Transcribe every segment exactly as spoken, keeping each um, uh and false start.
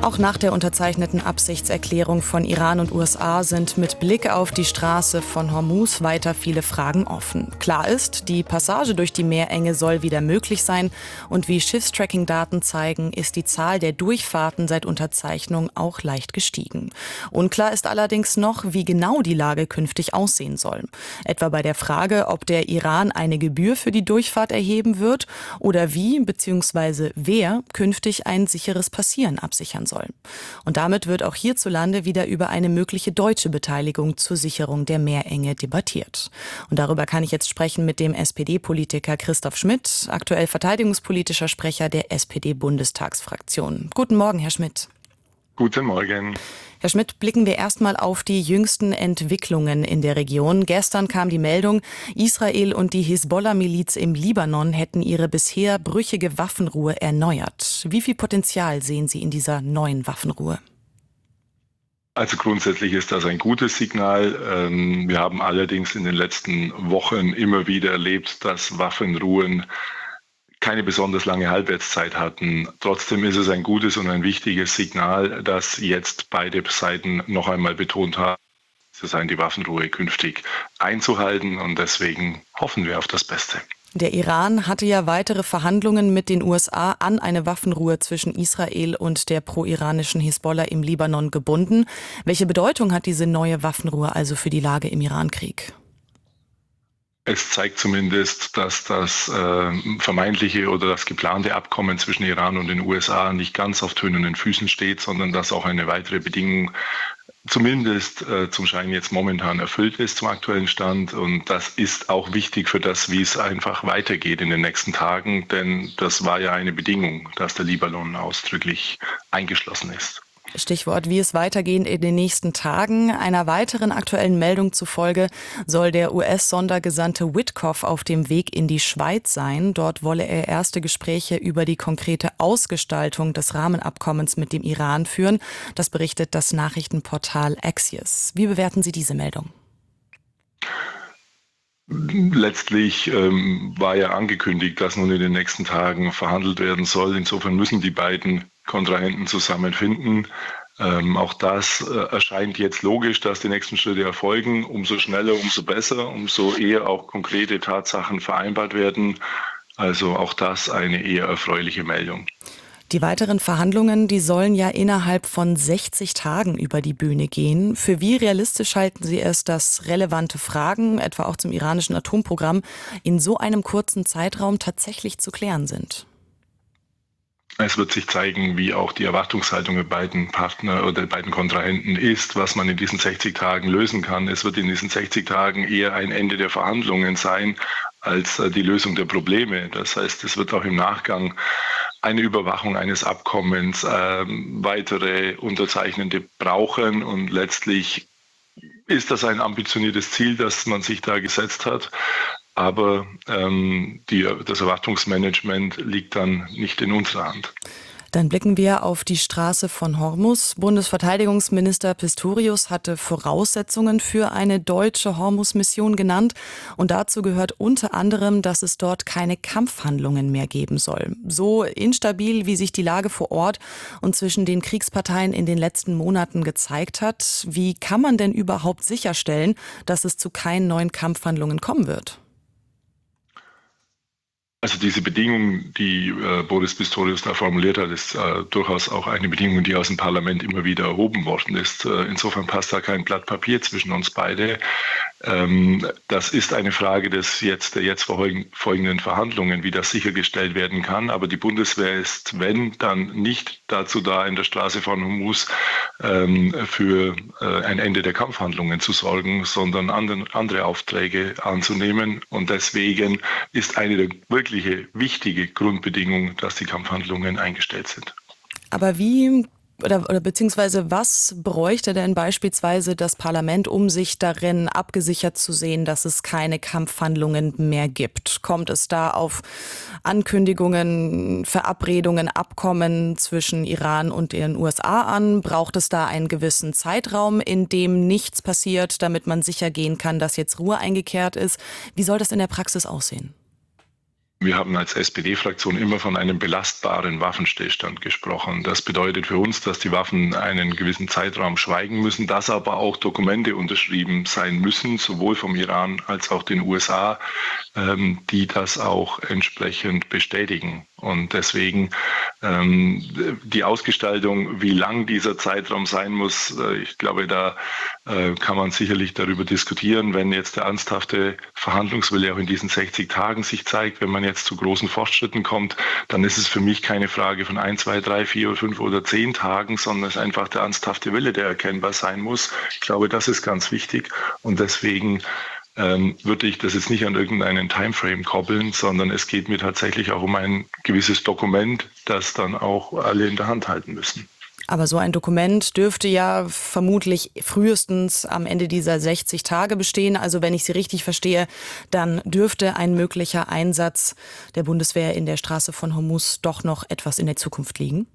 Auch nach der unterzeichneten Absichtserklärung von Iran und U S A sind mit Blick auf die Straße von Hormuz weiter viele Fragen offen. Klar ist, die Passage durch die Meerenge soll wieder möglich sein und wie Schiffstracking-Daten zeigen, ist die Zahl der Durchfahrten seit Unterzeichnung auch leicht gestiegen. Unklar ist allerdings noch, wie genau die Lage künftig aussehen soll. Etwa bei der Frage, ob der Iran eine Gebühr für die Durchfahrt erheben wird oder wie bzw. wer künftig ein sicheres Passieren absichern soll. Und damit wird auch hierzulande wieder über eine mögliche deutsche Beteiligung zur Sicherung der Meerenge debattiert. Und darüber kann ich jetzt sprechen mit dem S P D-Politiker Christoph Schmidt, aktuell verteidigungspolitischer Sprecher der S P D-Bundestagsfraktion. Guten Morgen, Herr Schmidt. Guten Morgen. Herr Schmidt, blicken wir erstmal auf die jüngsten Entwicklungen in der Region. Gestern kam die Meldung, Israel und die Hisbollah-Miliz im Libanon hätten ihre bisher brüchige Waffenruhe erneuert. Wie viel Potenzial sehen Sie in dieser neuen Waffenruhe? Also grundsätzlich ist das ein gutes Signal. Wir haben allerdings in den letzten Wochen immer wieder erlebt, dass Waffenruhen keine besonders lange Halbwertszeit hatten. Trotzdem ist es ein gutes und ein wichtiges Signal, dass jetzt beide Seiten noch einmal betont haben, zu sein, die Waffenruhe künftig einzuhalten, und deswegen hoffen wir auf das Beste. Der Iran hatte ja weitere Verhandlungen mit den U S A an eine Waffenruhe zwischen Israel und der pro-iranischen Hisbollah im Libanon gebunden. Welche Bedeutung hat diese neue Waffenruhe also für die Lage im Irankrieg? Es zeigt zumindest, dass das äh, vermeintliche oder das geplante Abkommen zwischen Iran und den U S A nicht ganz auf tönernen Füßen steht, sondern dass auch eine weitere Bedingung zumindest äh, zum Schein jetzt momentan erfüllt ist zum aktuellen Stand. Und das ist auch wichtig für das, wie es einfach weitergeht in den nächsten Tagen, denn das war ja eine Bedingung, dass der Libanon ausdrücklich eingeschlossen ist. Stichwort, wie es weitergeht in den nächsten Tagen. Einer weiteren aktuellen Meldung zufolge soll der U S-Sondergesandte Witkoff auf dem Weg in die Schweiz sein. Dort wolle er erste Gespräche über die konkrete Ausgestaltung des Rahmenabkommens mit dem Iran führen. Das berichtet das Nachrichtenportal Axios. Wie bewerten Sie diese Meldung? Letztlich ähm, war ja angekündigt, dass nun in den nächsten Tagen verhandelt werden soll. Insofern müssen die beiden Kontrahenten zusammenfinden. Ähm, auch das äh, erscheint jetzt logisch, dass die nächsten Schritte erfolgen. Umso schneller, umso besser, umso eher auch konkrete Tatsachen vereinbart werden. Also auch das eine eher erfreuliche Meldung. Die weiteren Verhandlungen, die sollen ja innerhalb von sechzig Tagen über die Bühne gehen. Für wie realistisch halten Sie es, dass relevante Fragen, etwa auch zum iranischen Atomprogramm, in so einem kurzen Zeitraum tatsächlich zu klären sind? Es wird sich zeigen, wie auch die Erwartungshaltung der beiden Partner oder der beiden Kontrahenten ist, was man in diesen sechzig Tagen lösen kann. Es wird in diesen sechzig Tagen eher ein Ende der Verhandlungen sein, als die Lösung der Probleme. Das heißt, es wird auch im Nachgang eine Überwachung eines Abkommens, äh, weitere Unterzeichnende brauchen, und letztlich ist das ein ambitioniertes Ziel, das man sich da gesetzt hat. Aber ähm, die, das Erwartungsmanagement liegt dann nicht in unserer Hand. Dann blicken wir auf die Straße von Hormuz. Bundesverteidigungsminister Pistorius hatte Voraussetzungen für eine deutsche Hormuz-Mission genannt. Und dazu gehört unter anderem, dass es dort keine Kampfhandlungen mehr geben soll. So instabil, wie sich die Lage vor Ort und zwischen den Kriegsparteien in den letzten Monaten gezeigt hat. Wie kann man denn überhaupt sicherstellen, dass es zu keinen neuen Kampfhandlungen kommen wird? Also diese Bedingung, die äh, Boris Pistorius da formuliert hat, ist äh, durchaus auch eine Bedingung, die aus dem Parlament immer wieder erhoben worden ist. Äh, insofern passt da kein Blatt Papier zwischen uns beide. Ähm, das ist eine Frage des jetzt, der jetzt folgenden Verhandlungen, wie das sichergestellt werden kann. Aber die Bundeswehr ist, wenn, dann nicht dazu da, in der Straße von Hormuz ähm, für äh, ein Ende der Kampfhandlungen zu sorgen, sondern anderen, andere Aufträge anzunehmen. Und deswegen ist eine der wirklich wichtige Grundbedingung, dass die Kampfhandlungen eingestellt sind. Aber wie oder, oder beziehungsweise was bräuchte denn beispielsweise das Parlament, um sich darin abgesichert zu sehen, dass es keine Kampfhandlungen mehr gibt? Kommt es da auf Ankündigungen, Verabredungen, Abkommen zwischen Iran und den U S A an? Braucht es da einen gewissen Zeitraum, in dem nichts passiert, damit man sicher gehen kann, dass jetzt Ruhe eingekehrt ist? Wie soll das in der Praxis aussehen? Wir haben als S P D-Fraktion immer von einem belastbaren Waffenstillstand gesprochen. Das bedeutet für uns, dass die Waffen einen gewissen Zeitraum schweigen müssen, dass aber auch Dokumente unterschrieben sein müssen, sowohl vom Iran als auch den U S A, ähm, die das auch entsprechend bestätigen. Und deswegen ähm, die Ausgestaltung, wie lang dieser Zeitraum sein muss, äh, ich glaube, da äh, kann man sicherlich darüber diskutieren, wenn jetzt der ernsthafte Verhandlungswille auch in diesen sechzig Tagen sich zeigt, wenn man jetzt zu großen Fortschritten kommt, dann ist es für mich keine Frage von ein, zwei, drei, vier, fünf oder zehn Tagen, sondern es ist einfach der ernsthafte Wille, der erkennbar sein muss. Ich glaube, das ist ganz wichtig und deswegen ähm, würde ich das jetzt nicht an irgendeinen Timeframe koppeln, sondern es geht mir tatsächlich auch um ein gewisses Dokument, das dann auch alle in der Hand halten müssen. Aber so ein Dokument dürfte ja vermutlich frühestens am Ende dieser sechzig Tage bestehen. Also wenn ich Sie richtig verstehe, dann dürfte ein möglicher Einsatz der Bundeswehr in der Straße von Hormuz doch noch etwas in der Zukunft liegen.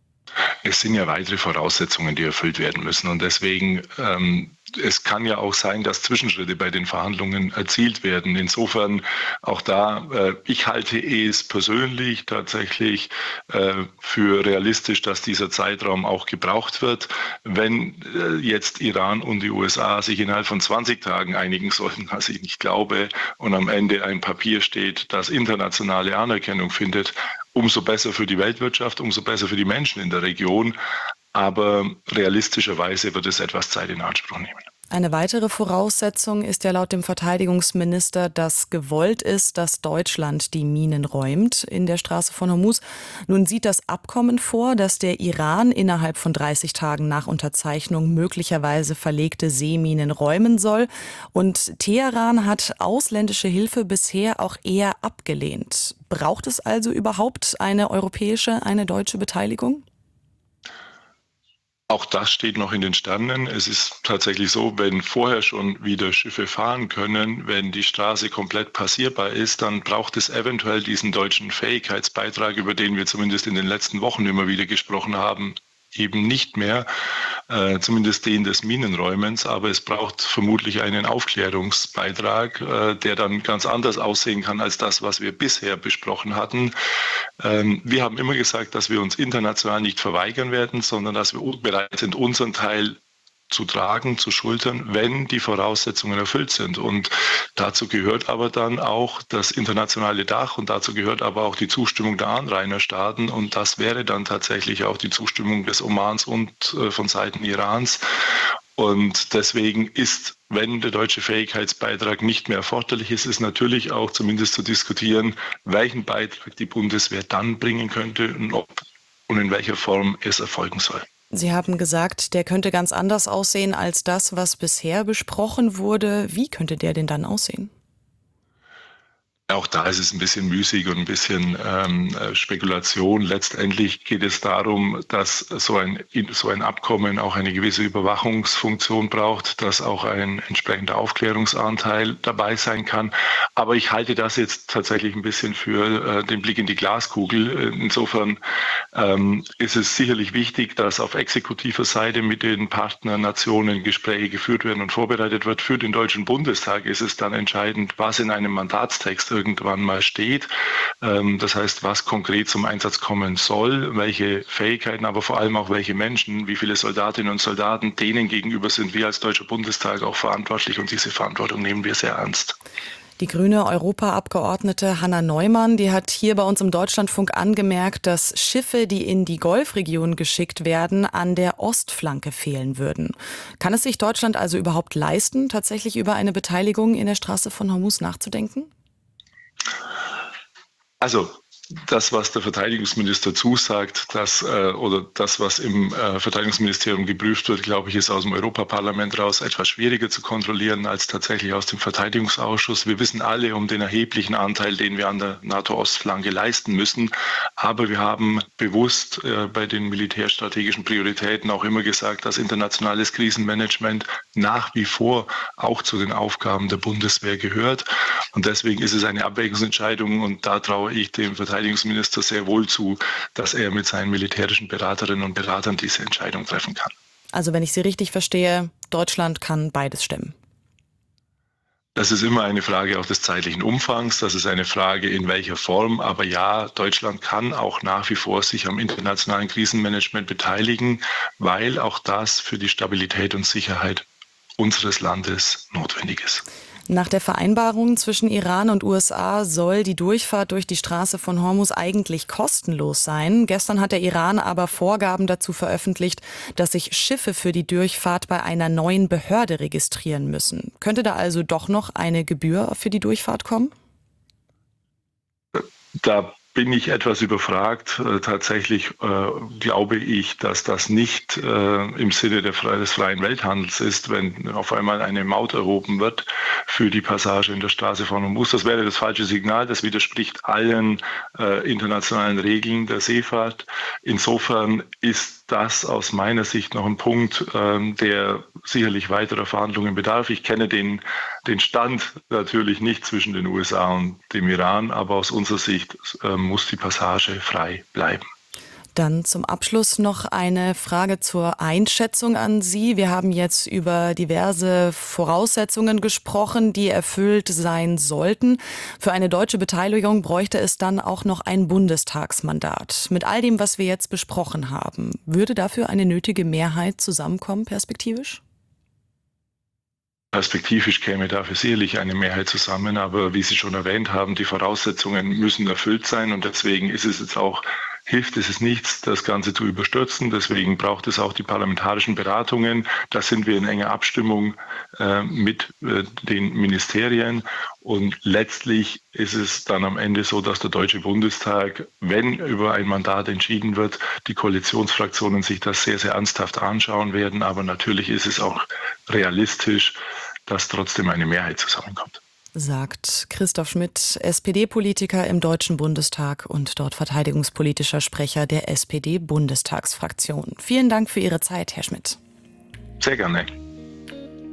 Es sind ja weitere Voraussetzungen, die erfüllt werden müssen. Und deswegen, ähm, es kann ja auch sein, dass Zwischenschritte bei den Verhandlungen erzielt werden. Insofern auch da, äh, ich halte es persönlich tatsächlich äh, für realistisch, dass dieser Zeitraum auch gebraucht wird. Wenn äh, jetzt Iran und die U S A sich innerhalb von zwanzig Tagen einigen sollten, was ich nicht glaube, und am Ende ein Papier steht, das internationale Anerkennung findet, umso besser für die Weltwirtschaft, umso besser für die Menschen in der Region. Aber realistischerweise wird es etwas Zeit in Anspruch nehmen. Eine weitere Voraussetzung ist ja laut dem Verteidigungsminister, dass gewollt ist, dass Deutschland die Minen räumt in der Straße von Hormuz. Nun sieht das Abkommen vor, dass der Iran innerhalb von dreißig Tagen nach Unterzeichnung möglicherweise verlegte Seeminen räumen soll. Und Teheran hat ausländische Hilfe bisher auch eher abgelehnt. Braucht es also überhaupt eine europäische, eine deutsche Beteiligung? Auch das steht noch in den Sternen. Es ist tatsächlich so, wenn vorher schon wieder Schiffe fahren können, wenn die Straße komplett passierbar ist, dann braucht es eventuell diesen deutschen Fähigkeitsbeitrag, über den wir zumindest in den letzten Wochen immer wieder gesprochen haben, eben nicht mehr, äh, zumindest den des Minenräumens, aber es braucht vermutlich einen Aufklärungsbeitrag, äh, der dann ganz anders aussehen kann als das, was wir bisher besprochen hatten. Ähm, wir haben immer gesagt, dass wir uns international nicht verweigern werden, sondern dass wir bereit sind, unseren Teil zu tragen, zu schultern, wenn die Voraussetzungen erfüllt sind. Und dazu gehört aber dann auch das internationale Dach und dazu gehört aber auch die Zustimmung der Anrainerstaaten. Und das wäre dann tatsächlich auch die Zustimmung des Omans und äh, von Seiten Irans. Und deswegen ist, wenn der deutsche Fähigkeitsbeitrag nicht mehr erforderlich ist, ist natürlich auch zumindest zu diskutieren, welchen Beitrag die Bundeswehr dann bringen könnte und ob und in welcher Form es erfolgen soll. Sie haben gesagt, der könnte ganz anders aussehen als das, was bisher besprochen wurde. Wie könnte der denn dann aussehen? Auch da ist es ein bisschen müßig und ein bisschen ähm, Spekulation. Letztendlich geht es darum, dass so ein, so ein Abkommen auch eine gewisse Überwachungsfunktion braucht, dass auch ein entsprechender Aufklärungsanteil dabei sein kann. Aber ich halte das jetzt tatsächlich ein bisschen für äh, den Blick in die Glaskugel. Insofern ähm, ist es sicherlich wichtig, dass auf exekutiver Seite mit den Partnernationen Gespräche geführt werden und vorbereitet wird. Für den Deutschen Bundestag ist es dann entscheidend, was in einem Mandatstext irgendwann mal steht. Das heißt, was konkret zum Einsatz kommen soll, welche Fähigkeiten, aber vor allem auch welche Menschen, wie viele Soldatinnen und Soldaten, denen gegenüber sind wir als Deutscher Bundestag auch verantwortlich und diese Verantwortung nehmen wir sehr ernst. Die grüne Europaabgeordnete Hanna Neumann, die hat hier bei uns im Deutschlandfunk angemerkt, dass Schiffe, die in die Golfregion geschickt werden, an der Ostflanke fehlen würden. Kann es sich Deutschland also überhaupt leisten, tatsächlich über eine Beteiligung in der Straße von Hormuz nachzudenken? Also das, was der Verteidigungsminister zusagt, das, äh, oder das, was im äh, Verteidigungsministerium geprüft wird, glaube ich, ist aus dem Europaparlament raus etwas schwieriger zu kontrollieren als tatsächlich aus dem Verteidigungsausschuss. Wir wissen alle um den erheblichen Anteil, den wir an der NATO-Ostflanke leisten müssen. Aber wir haben bewusst äh, bei den militärstrategischen Prioritäten auch immer gesagt, dass internationales Krisenmanagement nach wie vor auch zu den Aufgaben der Bundeswehr gehört. Und deswegen ist es eine Abwägungsentscheidung und da traue ich dem Verteidigungsminister sehr wohl zu, dass er mit seinen militärischen Beraterinnen und Beratern diese Entscheidung treffen kann. Also wenn ich Sie richtig verstehe, Deutschland kann beides stemmen. Das ist immer eine Frage auch des zeitlichen Umfangs, das ist eine Frage in welcher Form. Aber ja, Deutschland kann auch nach wie vor sich am internationalen Krisenmanagement beteiligen, weil auch das für die Stabilität und Sicherheit unseres Landes notwendig ist. Nach der Vereinbarung zwischen Iran und U S A soll die Durchfahrt durch die Straße von Hormuz eigentlich kostenlos sein. Gestern hat der Iran aber Vorgaben dazu veröffentlicht, dass sich Schiffe für die Durchfahrt bei einer neuen Behörde registrieren müssen. Könnte da also doch noch eine Gebühr für die Durchfahrt kommen? Da bin ich etwas überfragt. Äh, tatsächlich äh, glaube ich, dass das nicht äh, im Sinne der, des freien Welthandels ist, wenn auf einmal eine Maut erhoben wird für die Passage in der Straße von Hormuz. Das wäre das falsche Signal. Das widerspricht allen äh, internationalen Regeln der Seefahrt. Insofern ist das aus meiner Sicht noch ein Punkt, äh, der sicherlich weiterer Verhandlungen bedarf. Ich kenne den, den Stand natürlich nicht zwischen den U S A und dem Iran, aber aus unserer Sicht äh, muss die Passage frei bleiben. Dann zum Abschluss noch eine Frage zur Einschätzung an Sie. Wir haben jetzt über diverse Voraussetzungen gesprochen, die erfüllt sein sollten. Für eine deutsche Beteiligung bräuchte es dann auch noch ein Bundestagsmandat. Mit all dem, was wir jetzt besprochen haben, würde dafür eine nötige Mehrheit zusammenkommen, perspektivisch? Perspektivisch käme dafür sicherlich eine Mehrheit zusammen, aber wie Sie schon erwähnt haben, die Voraussetzungen müssen erfüllt sein und deswegen ist es jetzt auch, hilft es nichts, das Ganze zu überstürzen. Deswegen braucht es auch die parlamentarischen Beratungen. Da sind wir in enger Abstimmung äh, mit äh, den Ministerien und letztlich ist es dann am Ende so, dass der Deutsche Bundestag, wenn über ein Mandat entschieden wird, die Koalitionsfraktionen sich das sehr, sehr ernsthaft anschauen werden. Aber natürlich ist es auch realistisch, dass trotzdem eine Mehrheit zusammenkommt. Sagt Christoph Schmidt, S P D-Politiker im Deutschen Bundestag und dort verteidigungspolitischer Sprecher der S P D-Bundestagsfraktion. Vielen Dank für Ihre Zeit, Herr Schmidt. Sehr gerne.